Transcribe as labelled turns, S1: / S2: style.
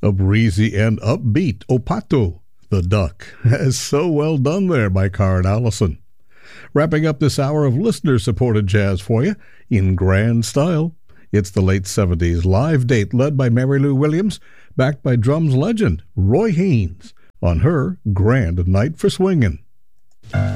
S1: A breezy and upbeat O Pato, the duck, as so well done there by Card Allison. Wrapping up this hour of listener-supported jazz for you in grand style. It's the late 70s live date led by Mary Lou Williams, backed by drums legend Roy Haynes on her Grand Night for Swingin'.